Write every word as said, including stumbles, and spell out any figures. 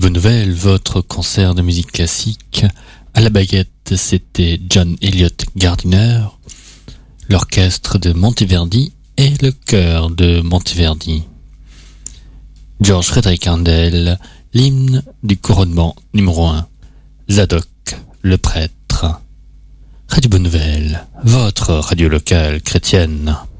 Bonne Nouvelle, votre concert de musique classique. À la baguette, c'était John Elliott Gardiner, l'orchestre de Monteverdi et le chœur de Monteverdi. George Frédéric Handel, l'hymne du couronnement numéro un. Zadok, le prêtre. Radio Bonne Nouvelle, votre radio locale chrétienne.